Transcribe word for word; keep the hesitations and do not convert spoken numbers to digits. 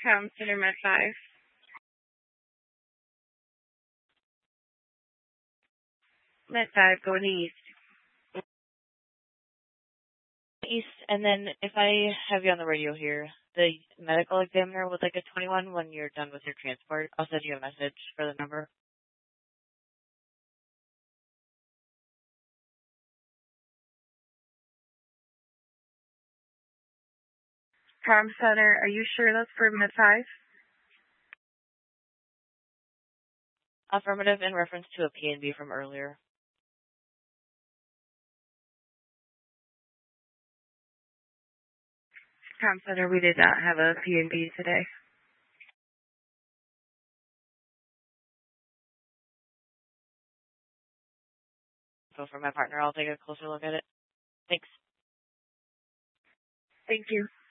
Town Center Med five. Med five going east. East, and then if I have you on the radio here, the medical examiner would like a twenty-one when you're done with your transport. I'll send you a message for the number. Town Center, are you sure that's for Med five? Affirmative in reference to a P and B from earlier. Town Center, we did not have a P and B today. So for my partner, I'll take a closer look at it. Thanks. Thank you.